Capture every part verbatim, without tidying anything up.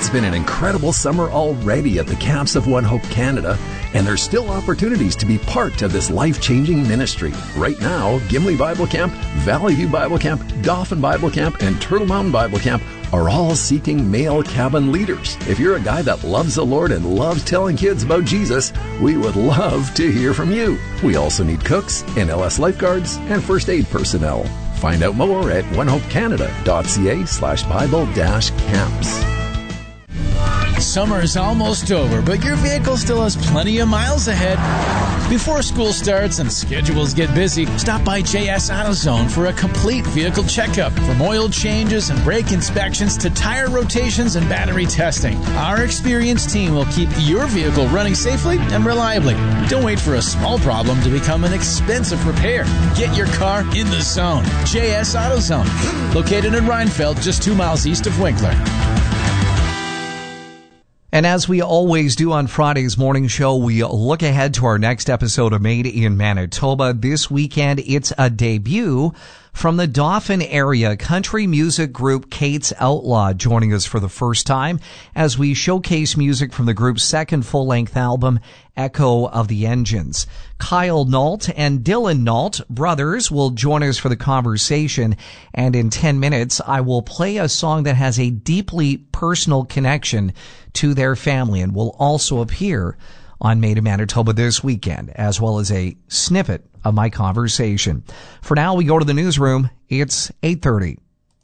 It's been an incredible summer already at the camps of One Hope Canada, and there's still opportunities to be part of this life-changing ministry. Right now, Gimli Bible Camp, Valley View Bible Camp, Dauphin Bible Camp, and Turtle Mountain Bible Camp are all seeking male cabin leaders. If you're a guy that loves the Lord and loves telling kids about Jesus, we would love to hear from you. We also need cooks, N L S lifeguards, and first aid personnel. Find out more at onehopecanada.ca slash Bible dash camps. Summer is almost over, but your vehicle still has plenty of miles ahead. Before school starts and schedules get busy, stop by J S AutoZone for a complete vehicle checkup. From oil changes and brake inspections to tire rotations and battery testing, our experienced team will keep your vehicle running safely and reliably. Don't wait for a small problem to become an expensive repair. Get your car in the zone. J S AutoZone, located in Reinfeld, just two miles east of Winkler. And as we always do on Friday's morning show, we look ahead to our next episode of Made in Manitoba. This weekend, it's a debut from the Dauphin area country music group Kate's Outlaw, joining us for the first time as we showcase music from the group's second full-length album, Echo of the Engines. Kyle Nault and Dylan Nault, brothers, will join us for the conversation, and in ten minutes, I will play a song that has a deeply personal connection to their family and will also appear on Made in Manitoba this weekend, as well as a snippet of my conversation. For now, we go to the newsroom. It's eight thirty.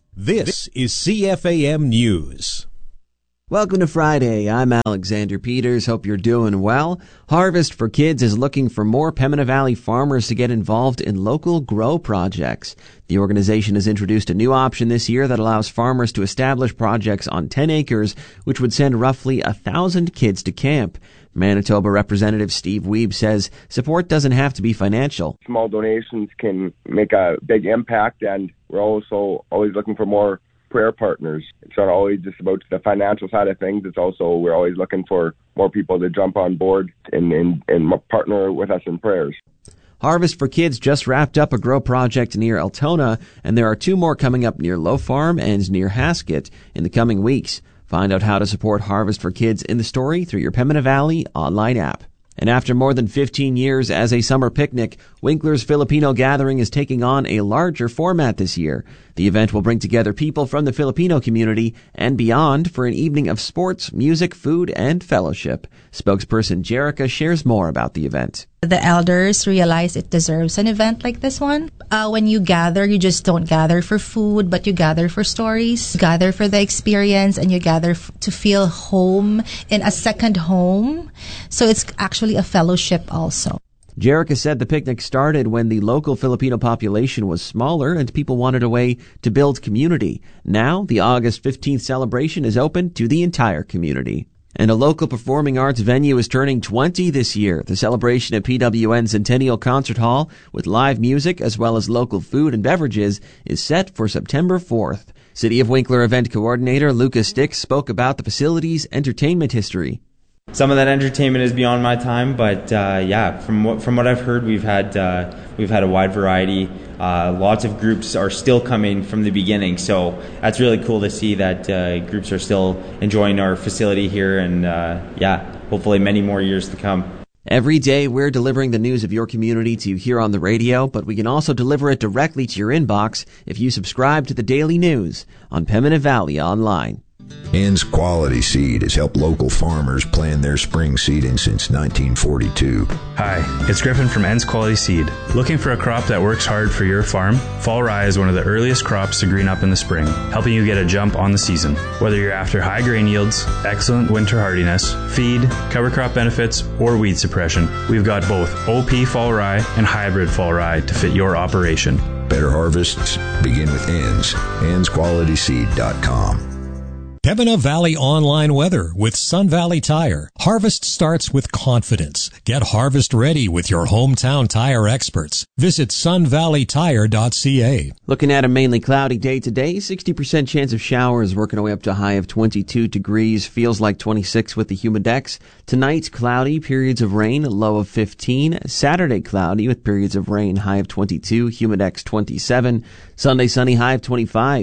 This is C F A M News. Welcome to Friday. I'm Alexander Peters. Hope you're doing well. Harvest for Kids is looking for more Pembina Valley farmers to get involved in local grow projects. The organization has introduced a new option this year that allows farmers to establish projects on ten acres, which would send roughly a thousand kids to camp. Manitoba Representative Steve Wiebe says support doesn't have to be financial. Small donations can make a big impact, and we're also always looking for more prayer partners. It's not always just about the financial side of things. It's also, we're always looking for more people to jump on board and, and, and partner with us in prayers. Harvest for Kids just wrapped up a grow project near Altona, and there are two more coming up near Low Farm and near Haskett in the coming weeks. Find out how to support Harvest for Kids in the story through your Pembina Valley online app. And after more than fifteen years as a summer picnic, Winkler's Filipino Gathering is taking on a larger format this year. The event will bring together people from the Filipino community and beyond for an evening of sports, music, food, and fellowship. Spokesperson Jerica shares more about the event. The elders realize it deserves an event like this one. Uh, when you gather, you just don't gather for food, but you gather for stories, you gather for the experience, and you gather f- to feel home in a second home. So it's actually a fellowship also. Jerica said the picnic started when the local Filipino population was smaller and people wanted a way to build community. Now, the August fifteenth celebration is open to the entire community. And a local performing arts venue is turning twenty this year. The celebration at P W N Centennial Concert Hall, with live music as well as local food and beverages, is set for September fourth. City of Winkler event coordinator Lucas Stix spoke about the facility's entertainment history. Some of that entertainment is beyond my time, but uh, yeah, from what from what I've heard, we've had uh, we've had a wide variety. Uh, lots of groups are still coming from the beginning, so that's really cool to see that uh, groups are still enjoying our facility here, and uh, yeah, hopefully many more years to come. Every day, we're delivering the news of your community to you here on the radio, but we can also deliver it directly to your inbox if you subscribe to the Daily News on Pembina Valley Online. Ann's Quality Seed has helped local farmers plan their spring seeding since nineteen forty-two. Hi, it's Griffin from Ann's Quality Seed. Looking for a crop that works hard for your farm? Fall rye is one of the earliest crops to green up in the spring, helping you get a jump on the season. Whether you're after high grain yields, excellent winter hardiness, feed, cover crop benefits, or weed suppression, we've got both O P fall rye and hybrid fall rye to fit your operation. Better harvests begin with Ann's. anns quality seed dot com. Pembina Valley Online Weather with Sun Valley Tire. Harvest starts with confidence. Get harvest ready with your hometown tire experts. Visit sun valley tire dot c a. Looking at a mainly cloudy day today, sixty percent chance of showers, working our way up to a high of twenty-two degrees. Feels like twenty-six with the humidex. Tonight, cloudy, periods of rain, low of fifteen. Saturday, cloudy with periods of rain, high of twenty-two, humidex twenty-seven. Sunday, sunny, high of twenty-five.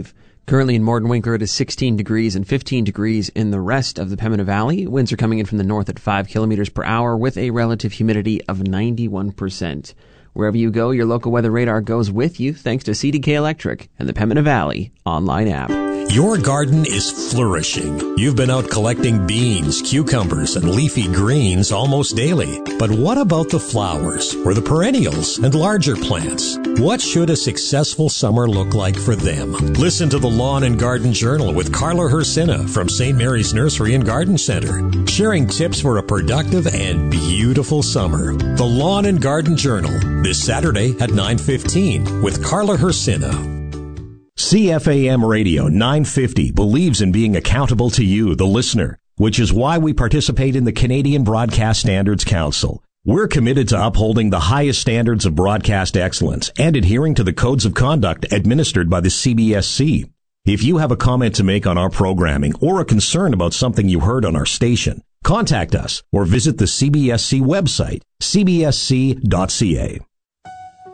Currently in Morden Winkler, it is sixteen degrees and fifteen degrees in the rest of the Pembina Valley. Winds are coming in from the north at five kilometers per hour with a relative humidity of ninety-one percent. Wherever you go, your local weather radar goes with you thanks to C D K Electric and the Pembina Valley online app. Your garden is flourishing. You've been out collecting beans, cucumbers, and leafy greens almost daily. But what about the flowers, or the perennials, and larger plants? What should a successful summer look like for them? Listen to the Lawn and Garden Journal with Carla Hersina from Saint Mary's Nursery and Garden Center, sharing tips for a productive and beautiful summer. The Lawn and Garden Journal, this Saturday at nine fifteen with Carla Hersina. C F A M Radio nine fifty believes in being accountable to you, the listener, which is why we participate in the Canadian Broadcast Standards Council. We're committed to upholding the highest standards of broadcast excellence and adhering to the codes of conduct administered by the C B S C. If you have a comment to make on our programming or a concern about something you heard on our station, contact us or visit the C B S C website, c b s c dot c a.